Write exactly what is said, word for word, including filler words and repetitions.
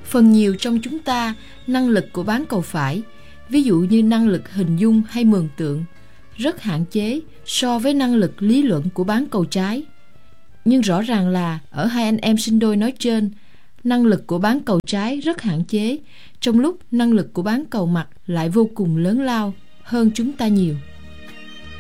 Phần nhiều trong chúng ta, năng lực của bán cầu phải, ví dụ như năng lực hình dung hay mường tượng, rất hạn chế so với năng lực lý luận của bán cầu trái. Nhưng rõ ràng là ở hai anh em sinh đôi nói trên, năng lực của bán cầu trái rất hạn chế, trong lúc năng lực của bán cầu mặt lại vô cùng lớn lao hơn chúng ta nhiều.